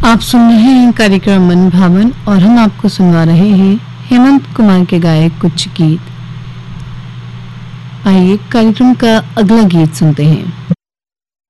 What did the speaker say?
आप सुन रहे हैं कार्यक्रम मन भावन और हम आपको सुनवा रहे हैं हेमंत कुमार के गाए कुछ गीत। आइए कार्यक्रम का अगला गीत सुनते हैं।